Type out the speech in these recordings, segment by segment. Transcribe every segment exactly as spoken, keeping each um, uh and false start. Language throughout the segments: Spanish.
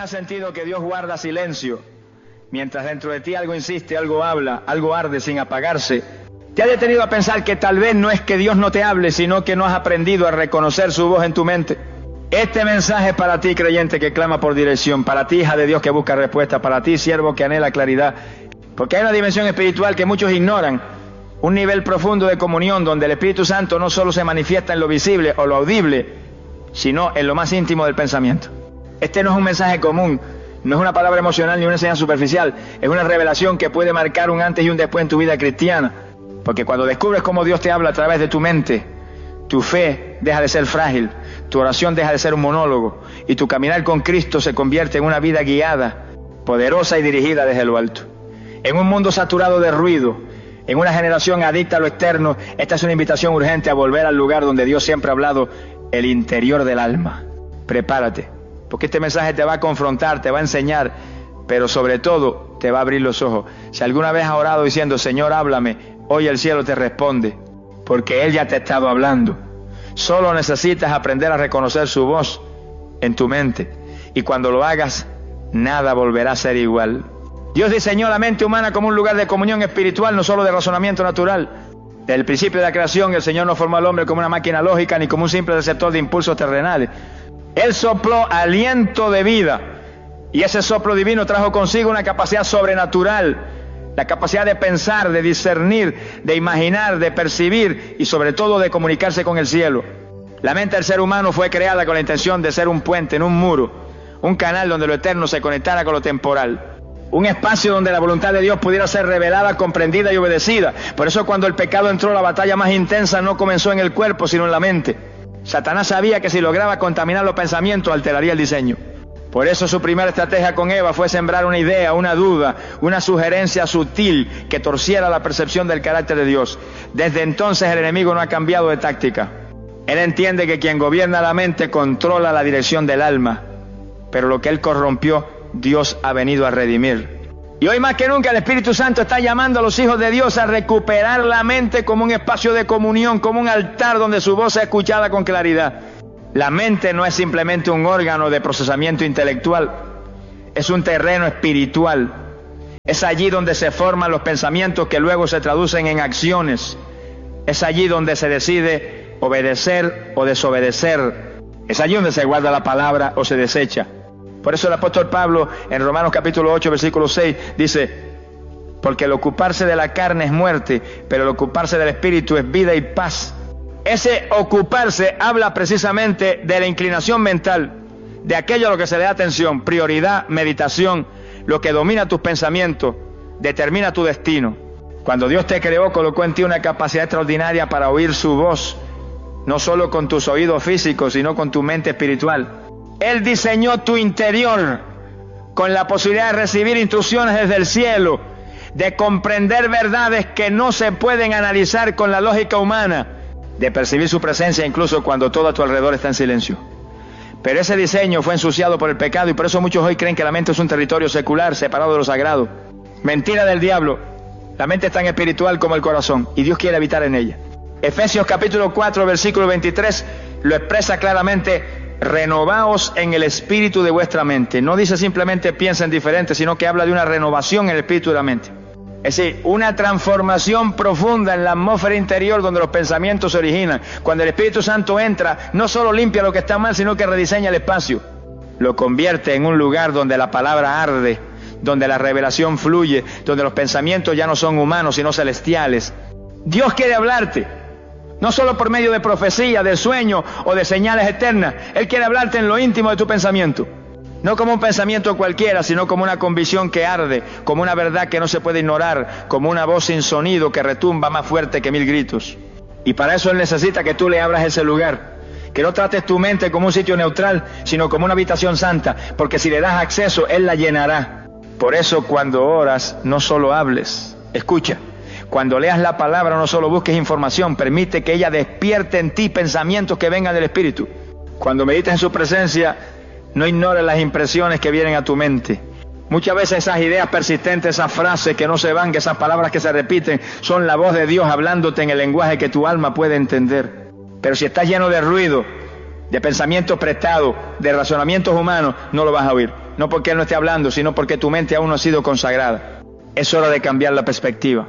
has sentido que Dios guarda silencio, mientras dentro de ti algo insiste, algo habla, algo arde sin apagarse, te has detenido a pensar que tal vez no es que Dios no te hable, sino que no has aprendido a reconocer su voz en tu mente? Este mensaje es para ti, creyente que clama por dirección, para ti, hija de Dios que busca respuesta, para ti, siervo que anhela claridad, porque hay una dimensión espiritual que muchos ignoran, un nivel profundo de comunión donde el Espíritu Santo no solo se manifiesta en lo visible o lo audible, sino en lo más íntimo del pensamiento. Este no es un mensaje común, no es una palabra emocional ni una enseñanza superficial, es una revelación que puede marcar un antes y un después en tu vida cristiana, porque cuando descubres cómo Dios te habla a través de tu mente, tu fe deja de ser frágil, tu oración deja de ser un monólogo, y tu caminar con Cristo se convierte en una vida guiada, poderosa y dirigida desde lo alto. En un mundo saturado de ruido, en una generación adicta a lo externo, esta es una invitación urgente a volver al lugar donde Dios siempre ha hablado, el interior del alma. Prepárate, porque este mensaje te va a confrontar, te va a enseñar, pero sobre todo te va a abrir los ojos. Si alguna vez has orado diciendo, Señor, háblame, hoy el cielo te responde, porque Él ya te ha estado hablando. Solo necesitas aprender a reconocer su voz en tu mente, y cuando lo hagas, nada volverá a ser igual. Dios diseñó la mente humana como un lugar de comunión espiritual, no solo de razonamiento natural. Desde el principio de la creación, el Señor no formó al hombre como una máquina lógica, ni como un simple receptor de impulsos terrenales. Él sopló aliento de vida, y ese soplo divino trajo consigo una capacidad sobrenatural, la capacidad de pensar, de discernir, de imaginar, de percibir y sobre todo de comunicarse con el cielo. La mente del ser humano fue creada con la intención de ser un puente, no un muro, un canal donde lo eterno se conectara con lo temporal. Un espacio donde la voluntad de Dios pudiera ser revelada, comprendida y obedecida. Por eso cuando el pecado entró, la batalla más intensa no comenzó en el cuerpo, sino en la mente. Satanás sabía que si lograba contaminar los pensamientos, alteraría el diseño. Por eso su primera estrategia con Eva fue sembrar una idea, una duda, una sugerencia sutil que torciera la percepción del carácter de Dios. Desde entonces el enemigo no ha cambiado de táctica. Él entiende que quien gobierna la mente controla la dirección del alma, pero lo que él corrompió, Dios ha venido a redimir. Y hoy más que nunca el Espíritu Santo está llamando a los hijos de Dios a recuperar la mente como un espacio de comunión, como un altar donde su voz sea escuchada con claridad. La mente no es simplemente un órgano de procesamiento intelectual, es un terreno espiritual. Es allí donde se forman los pensamientos que luego se traducen en acciones. Es allí donde se decide obedecer o desobedecer. Es allí donde se guarda la palabra o se desecha. Por eso el apóstol Pablo en Romanos capítulo ocho versículo seis dice, porque el ocuparse de la carne es muerte, pero el ocuparse del espíritu es vida y paz. Ese ocuparse habla precisamente de la inclinación mental, de aquello a lo que se le da atención, prioridad, meditación, lo que domina tus pensamientos, determina tu destino. Cuando Dios te creó, colocó en ti una capacidad extraordinaria para oír su voz, no solo con tus oídos físicos, sino con tu mente espiritual. Él diseñó tu interior con la posibilidad de recibir instrucciones desde el cielo, de comprender verdades que no se pueden analizar con la lógica humana, de percibir su presencia incluso cuando todo a tu alrededor está en silencio. Pero ese diseño fue ensuciado por el pecado y por eso muchos hoy creen que la mente es un territorio secular, separado de lo sagrado. Mentira del diablo. La mente es tan espiritual como el corazón y Dios quiere habitar en ella. Efesios capítulo cuatro versículo veintitrés lo expresa claramente: renovaos en el espíritu de vuestra mente. No dice simplemente piensen diferente, sino que habla de una renovación en el espíritu de la mente. Es decir, una transformación profunda en la atmósfera interior donde los pensamientos se originan. Cuando el Espíritu Santo entra, no solo limpia lo que está mal, sino que rediseña el espacio. Lo convierte en un lugar donde la palabra arde, donde la revelación fluye, donde los pensamientos ya no son humanos, sino celestiales. Dios quiere hablarte. No solo por medio de profecía, de sueño o de señales eternas. Él quiere hablarte en lo íntimo de tu pensamiento. No como un pensamiento cualquiera, sino como una convicción que arde, como una verdad que no se puede ignorar, como una voz sin sonido que retumba más fuerte que mil gritos. Y para eso Él necesita que tú le abras ese lugar. Que no trates tu mente como un sitio neutral, sino como una habitación santa, porque si le das acceso, Él la llenará. Por eso cuando oras, no solo hables, escucha. Cuando leas la palabra, no solo busques información, permite que ella despierte en ti pensamientos que vengan del Espíritu. Cuando medites en su presencia, no ignores las impresiones que vienen a tu mente. Muchas veces esas ideas persistentes, esas frases que no se van, esas palabras que se repiten, son la voz de Dios hablándote en el lenguaje que tu alma puede entender. Pero si estás lleno de ruido, de pensamientos prestados, de razonamientos humanos, no lo vas a oír. No porque Él no esté hablando, sino porque tu mente aún no ha sido consagrada. Es hora de cambiar la perspectiva,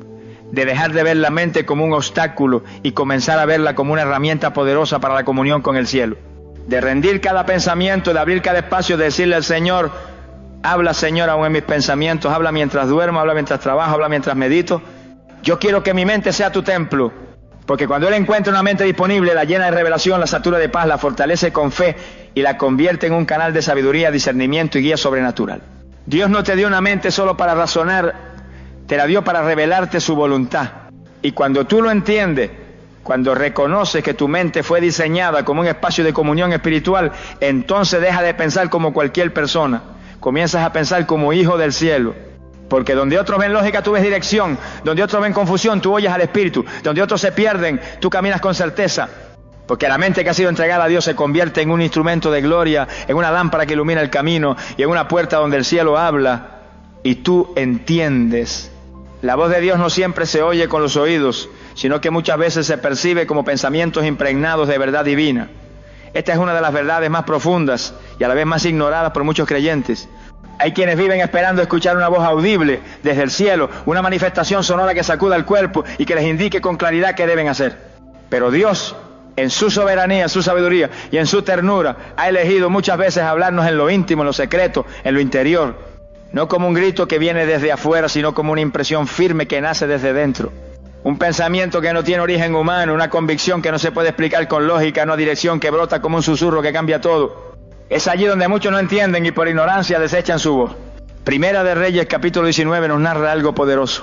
de dejar de ver la mente como un obstáculo y comenzar a verla como una herramienta poderosa para la comunión con el cielo. De rendir cada pensamiento, de abrir cada espacio, de decirle al Señor: habla, Señor, aún en mis pensamientos, habla mientras duermo, habla mientras trabajo, habla mientras medito. Yo quiero que mi mente sea tu templo, porque cuando Él encuentra una mente disponible, la llena de revelación, la satura de paz, la fortalece con fe y la convierte en un canal de sabiduría, discernimiento y guía sobrenatural. Dios no te dio una mente solo para razonar, te la dio para revelarte su voluntad. Y cuando tú lo entiendes, cuando reconoces que tu mente fue diseñada como un espacio de comunión espiritual, entonces deja de pensar como cualquier persona. Comienzas a pensar como hijo del cielo. Porque donde otros ven lógica, tú ves dirección. Donde otros ven confusión, tú oyes al Espíritu. Donde otros se pierden, tú caminas con certeza. Porque la mente que ha sido entregada a Dios se convierte en un instrumento de gloria, en una lámpara que ilumina el camino y en una puerta donde el cielo habla. Y tú entiendes. La voz de Dios no siempre se oye con los oídos, sino que muchas veces se percibe como pensamientos impregnados de verdad divina. Esta es una de las verdades más profundas y a la vez más ignoradas por muchos creyentes. Hay quienes viven esperando escuchar una voz audible desde el cielo, una manifestación sonora que sacuda el cuerpo y que les indique con claridad qué deben hacer. Pero Dios, en su soberanía, en su sabiduría y en su ternura, ha elegido muchas veces hablarnos en lo íntimo, en lo secreto, en lo interior. No como un grito que viene desde afuera, sino como una impresión firme que nace desde dentro. Un pensamiento que no tiene origen humano, una convicción que no se puede explicar con lógica, una dirección que brota como un susurro que cambia todo. Es allí donde muchos no entienden y por ignorancia desechan su voz. Primera de Reyes, capítulo diecinueve, nos narra algo poderoso.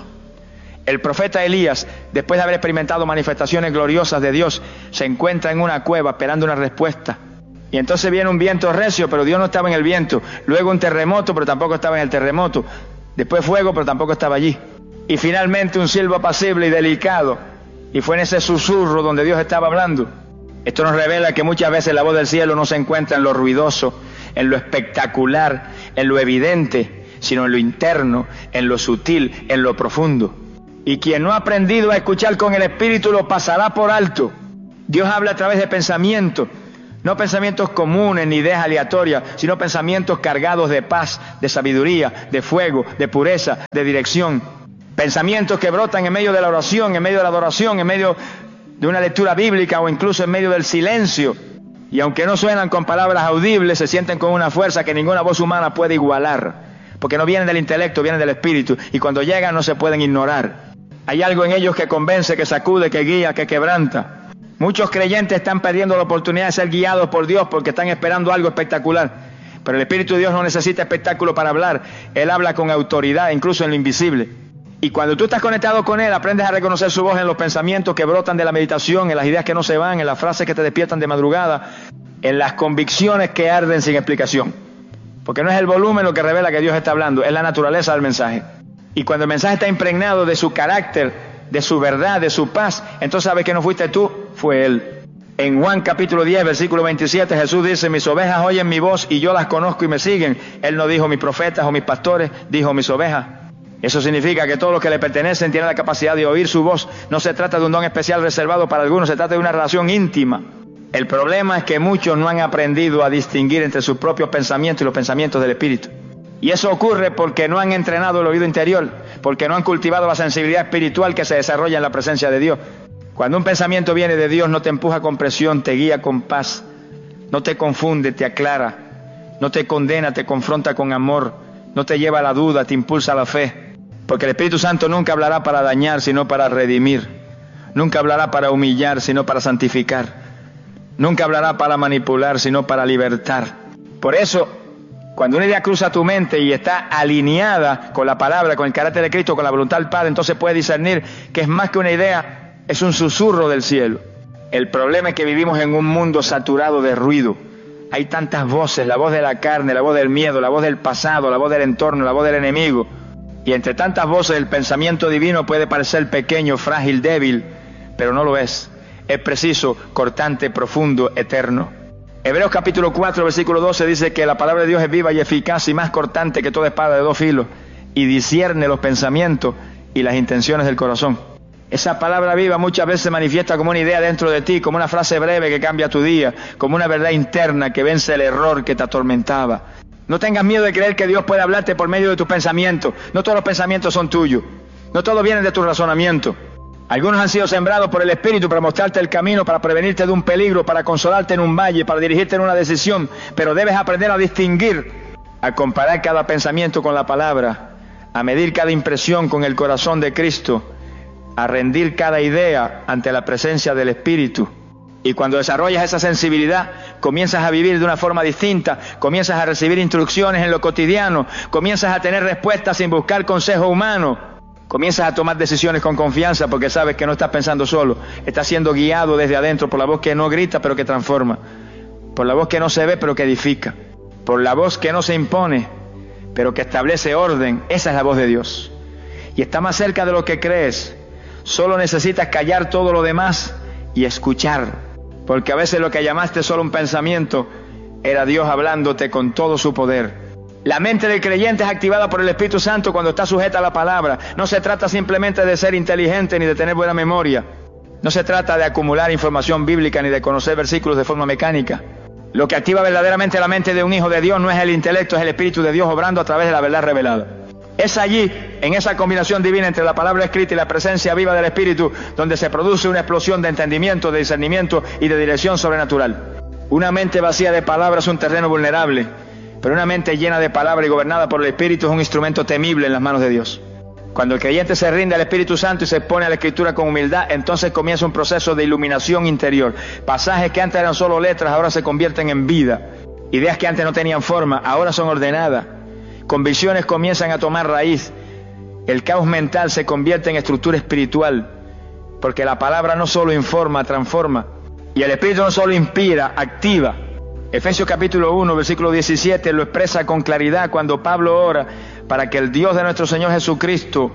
El profeta Elías, después de haber experimentado manifestaciones gloriosas de Dios, se encuentra en una cueva esperando una respuesta. Y entonces viene un viento recio, pero Dios no estaba en el viento. Luego un terremoto, pero tampoco estaba en el terremoto. Después fuego, pero tampoco estaba allí. Y finalmente un silbo apacible y delicado. Y fue en ese susurro donde Dios estaba hablando. Esto nos revela que muchas veces la voz del cielo no se encuentra en lo ruidoso, en lo espectacular, en lo evidente, sino en lo interno, en lo sutil, en lo profundo. Y quien no ha aprendido a escuchar con el Espíritu lo pasará por alto. Dios habla a través de pensamientos, no pensamientos comunes ni ideas aleatorias, sino pensamientos cargados de paz, de sabiduría, de fuego, de pureza, de dirección. Pensamientos que brotan en medio de la oración, en medio de la adoración, en medio de una lectura bíblica o incluso en medio del silencio. Y aunque no suenan con palabras audibles, se sienten con una fuerza que ninguna voz humana puede igualar. Porque no vienen del intelecto, vienen del espíritu. Y cuando llegan no se pueden ignorar. Hay algo en ellos que convence, que sacude, que guía, que quebranta. Muchos creyentes están perdiendo la oportunidad de ser guiados por Dios porque están esperando algo espectacular. Pero el Espíritu de Dios no necesita espectáculo para hablar. Él habla con autoridad, incluso en lo invisible. Y cuando tú estás conectado con Él, aprendes a reconocer su voz en los pensamientos que brotan de la meditación, en las ideas que no se van, en las frases que te despiertan de madrugada, en las convicciones que arden sin explicación. Porque no es el volumen lo que revela que Dios está hablando, es la naturaleza del mensaje. Y cuando el mensaje está impregnado de su carácter, de su verdad, de su paz, entonces sabes que no fuiste tú, fue Él. En Juan capítulo diez, versículo veintisiete, Jesús dice: mis ovejas oyen mi voz y yo las conozco y me siguen. Él no dijo mis profetas o mis pastores, dijo mis ovejas. Eso significa que todos los que le pertenecen tienen la capacidad de oír su voz. No se trata de un don especial reservado para algunos, se trata de una relación íntima. El problema es que muchos no han aprendido a distinguir entre sus propios pensamientos y los pensamientos del Espíritu. Y eso ocurre porque no han entrenado el oído interior, porque no han cultivado la sensibilidad espiritual que se desarrolla en la presencia de Dios. Cuando un pensamiento viene de Dios, no te empuja con presión, te guía con paz, no te confunde, te aclara, no te condena, te confronta con amor, no te lleva a la duda, te impulsa a la fe. Porque el Espíritu Santo nunca hablará para dañar, sino para redimir. Nunca hablará para humillar, sino para santificar. Nunca hablará para manipular, sino para libertar. Por eso, cuando una idea cruza tu mente y está alineada con la palabra, con el carácter de Cristo, con la voluntad del Padre, entonces puedes discernir que es más que una idea, es un susurro del cielo. El problema es que vivimos en un mundo saturado de ruido. Hay tantas voces, la voz de la carne, la voz del miedo, la voz del pasado, la voz del entorno, la voz del enemigo. Y entre tantas voces el pensamiento divino puede parecer pequeño, frágil, débil, pero no lo es. Es preciso, cortante, profundo, eterno. Hebreos capítulo cuatro, versículo doce dice que la palabra de Dios es viva y eficaz y más cortante que toda espada de dos filos y discierne los pensamientos y las intenciones del corazón. Esa palabra viva muchas veces se manifiesta como una idea dentro de ti, como una frase breve que cambia tu día, como una verdad interna que vence el error que te atormentaba. No tengas miedo de creer que Dios puede hablarte por medio de tus pensamientos. No todos los pensamientos son tuyos. No todos vienen de tu razonamiento. Algunos han sido sembrados por el Espíritu para mostrarte el camino, para prevenirte de un peligro, para consolarte en un valle, para dirigirte en una decisión. Pero debes aprender a distinguir, a comparar cada pensamiento con la palabra, a medir cada impresión con el corazón de Cristo, a rendir cada idea ante la presencia del Espíritu. Y cuando desarrollas esa sensibilidad, comienzas a vivir de una forma distinta, comienzas a recibir instrucciones en lo cotidiano, comienzas a tener respuestas sin buscar consejo humano. Comienzas a tomar decisiones con confianza porque sabes que no estás pensando solo. Estás siendo guiado desde adentro por la voz que no grita pero que transforma. Por la voz que no se ve pero que edifica. Por la voz que no se impone pero que establece orden. Esa es la voz de Dios. Y está más cerca de lo que crees. Solo necesitas callar todo lo demás y escuchar. Porque a veces lo que llamaste solo un pensamiento era Dios hablándote con todo su poder. La mente del creyente es activada por el Espíritu Santo cuando está sujeta a la palabra. No se trata simplemente de ser inteligente ni de tener buena memoria. No se trata de acumular información bíblica ni de conocer versículos de forma mecánica. Lo que activa verdaderamente la mente de un hijo de Dios no es el intelecto, es el Espíritu de Dios obrando a través de la verdad revelada. Es allí, en esa combinación divina entre la palabra escrita y la presencia viva del Espíritu, donde se produce una explosión de entendimiento, de discernimiento y de dirección sobrenatural. Una mente vacía de palabras es un terreno vulnerable. Pero una mente llena de palabra y gobernada por el Espíritu es un instrumento temible en las manos de Dios. Cuando el creyente se rinde al Espíritu Santo y se expone a la Escritura con humildad, entonces comienza un proceso de iluminación interior. Pasajes que antes eran solo letras, ahora se convierten en vida. Ideas que antes no tenían forma, ahora son ordenadas. Convicciones comienzan a tomar raíz. El caos mental se convierte en estructura espiritual. Porque la palabra no solo informa, transforma. Y el Espíritu no solo inspira, activa. Efesios capítulo uno, versículo diecisiete lo expresa con claridad cuando Pablo ora para que el Dios de nuestro Señor Jesucristo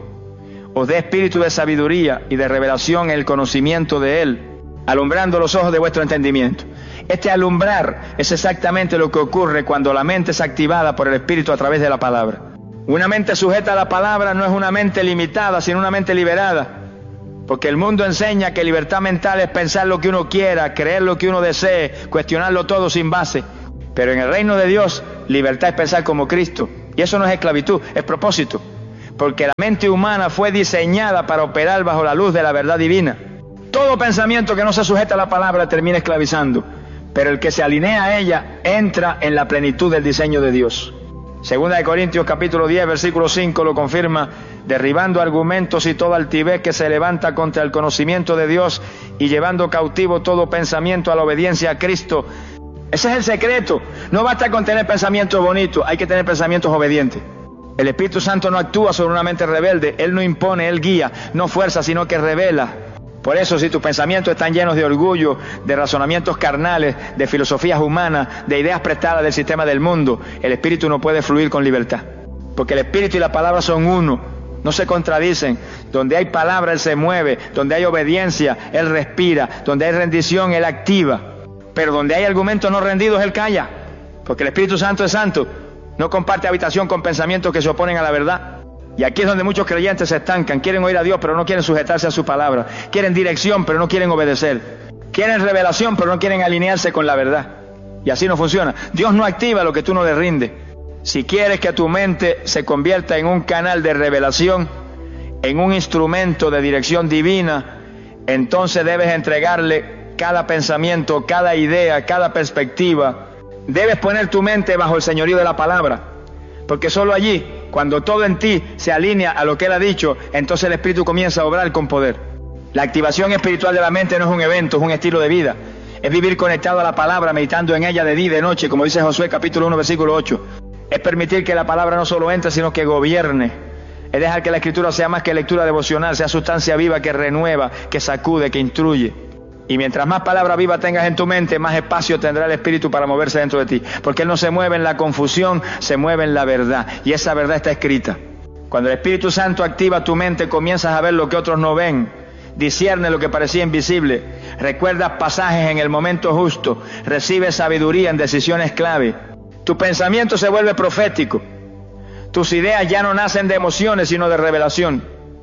os dé espíritu de sabiduría y de revelación en el conocimiento de Él, alumbrando los ojos de vuestro entendimiento. Este alumbrar es exactamente lo que ocurre cuando la mente es activada por el Espíritu a través de la palabra. Una mente sujeta a la palabra no es una mente limitada, sino una mente liberada. Porque el mundo enseña que libertad mental es pensar lo que uno quiera, creer lo que uno desee, cuestionarlo todo sin base. Pero en el reino de Dios, libertad es pensar como Cristo. Y eso no es esclavitud, es propósito. Porque la mente humana fue diseñada para operar bajo la luz de la verdad divina. Todo pensamiento que no se sujeta a la palabra termina esclavizando. Pero el que se alinea a ella entra en la plenitud del diseño de Dios. Segunda de Corintios capítulo diez, versículo cinco lo confirma, derribando argumentos y toda altivez que se levanta contra el conocimiento de Dios y llevando cautivo todo pensamiento a la obediencia a Cristo. Ese es el secreto. No basta con tener pensamientos bonitos, hay que tener pensamientos obedientes. El Espíritu Santo no actúa sobre una mente rebelde, Él no impone, Él guía, no fuerza, sino que revela. Por eso, si tus pensamientos están llenos de orgullo, de razonamientos carnales, de filosofías humanas, de ideas prestadas del sistema del mundo, el Espíritu no puede fluir con libertad. Porque el Espíritu y la palabra son uno, no se contradicen. Donde hay palabra, Él se mueve. Donde hay obediencia, Él respira. Donde hay rendición, Él activa. Pero donde hay argumentos no rendidos, Él calla. Porque el Espíritu Santo es santo. No comparte habitación con pensamientos que se oponen a la verdad. Y aquí es donde muchos creyentes se estancan. Quieren oír a Dios, pero no quieren sujetarse a su palabra. Quieren dirección, pero no quieren obedecer. Quieren revelación, pero no quieren alinearse con la verdad. Y así no funciona. Dios no activa lo que tú no le rindes. Si quieres que tu mente se convierta en un canal de revelación, en un instrumento de dirección divina, entonces debes entregarle cada pensamiento, cada idea, cada perspectiva. Debes poner tu mente bajo el señorío de la palabra. Porque solo allí, cuando todo en ti se alinea a lo que Él ha dicho, entonces el Espíritu comienza a obrar con poder. La activación espiritual de la mente no es un evento, es un estilo de vida. Es vivir conectado a la palabra, meditando en ella de día y de noche, como dice Josué capítulo uno, versículo ocho. Es permitir que la palabra no solo entre, sino que gobierne. Es dejar que la Escritura sea más que lectura devocional, sea sustancia viva que renueva, que sacude, que instruye. Y mientras más palabra viva tengas en tu mente, más espacio tendrá el Espíritu para moverse dentro de ti. Porque Él no se mueve en la confusión, se mueve en la verdad. Y esa verdad está escrita. Cuando el Espíritu Santo activa tu mente, comienzas a ver lo que otros no ven. Discierne lo que parecía invisible. Recuerdas pasajes en el momento justo. Recibes sabiduría en decisiones clave. Tu pensamiento se vuelve profético. Tus ideas ya no nacen de emociones, sino de revelación.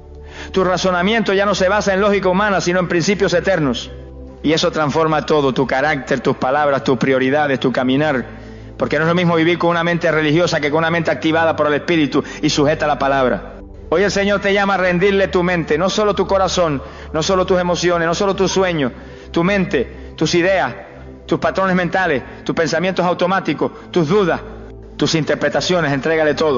Tu razonamiento ya no se basa en lógica humana, sino en principios eternos. Y eso transforma todo, tu carácter, tus palabras, tus prioridades, tu caminar. Porque no es lo mismo vivir con una mente religiosa que con una mente activada por el Espíritu y sujeta a la palabra. Hoy el Señor te llama a rendirle tu mente, no solo tu corazón, no solo tus emociones, no solo tus sueños, tu mente, tus ideas, tus patrones mentales, tus pensamientos automáticos, tus dudas, tus interpretaciones, entrégale todo.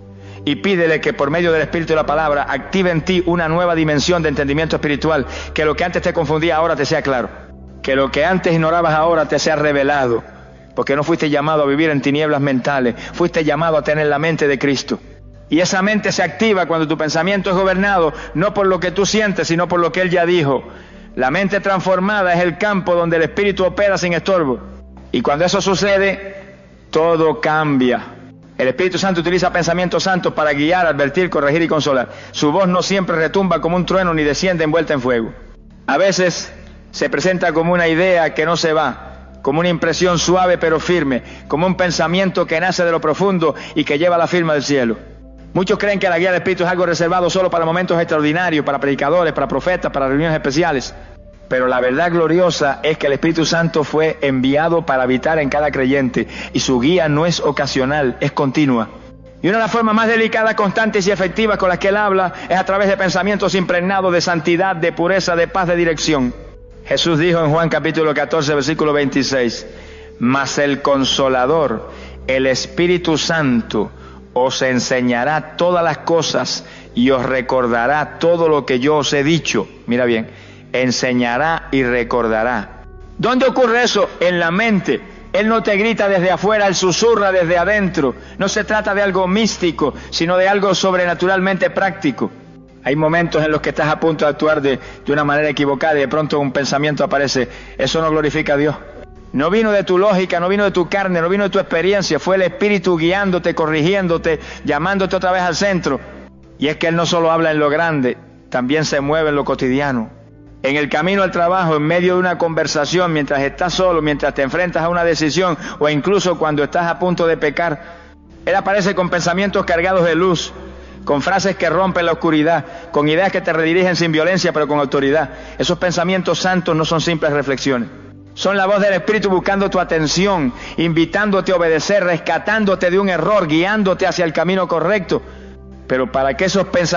Y pídele que por medio del Espíritu y la palabra active en ti una nueva dimensión de entendimiento espiritual, que lo que antes te confundía ahora te sea claro, que lo que antes ignorabas ahora te sea revelado, porque no fuiste llamado a vivir en tinieblas mentales, fuiste llamado a tener la mente de Cristo. Y esa mente se activa cuando tu pensamiento es gobernado no por lo que tú sientes, sino por lo que Él ya dijo. La mente transformada es el campo donde el Espíritu opera sin estorbo. Y cuando eso sucede, todo cambia. El Espíritu Santo utiliza pensamientos santos para guiar, advertir, corregir y consolar. Su voz no siempre retumba como un trueno ni desciende envuelta en fuego. A veces se presenta como una idea que no se va, como una impresión suave pero firme, como un pensamiento que nace de lo profundo y que lleva la firma del cielo. Muchos creen que la guía del Espíritu es algo reservado solo para momentos extraordinarios, para predicadores, para profetas, para reuniones especiales. Pero la verdad gloriosa es que el Espíritu Santo fue enviado para habitar en cada creyente y su guía no es ocasional, es continua. Y una de las formas más delicadas, constantes y efectivas con las que Él habla es a través de pensamientos impregnados de santidad, de pureza, de paz, de dirección. Jesús dijo en Juan capítulo catorce, versículo veintiséis, mas el Consolador, el Espíritu Santo, os enseñará todas las cosas y os recordará todo lo que yo os he dicho. Mira bien, enseñará y recordará. ¿Dónde ocurre eso? En la mente. Él no te grita desde afuera, Él susurra desde adentro. No se trata de algo místico, sino de algo sobrenaturalmente práctico. Hay momentos en los que estás a punto de actuar de, de una manera equivocada y de pronto un pensamiento aparece. Eso no glorifica a Dios. No vino de tu lógica, no vino de tu carne, no vino de tu experiencia. Fue el Espíritu guiándote, corrigiéndote, llamándote otra vez al centro. Y es que Él no solo habla en lo grande, también se mueve en lo cotidiano. En el camino al trabajo, en medio de una conversación, mientras estás solo, mientras te enfrentas a una decisión o incluso cuando estás a punto de pecar, Él aparece con pensamientos cargados de luz, con frases que rompen la oscuridad, con ideas que te redirigen sin violencia pero con autoridad. Esos pensamientos santos no son simples reflexiones. Son la voz del Espíritu buscando tu atención, invitándote a obedecer, rescatándote de un error, guiándote hacia el camino correcto. Pero para que esos pensamientos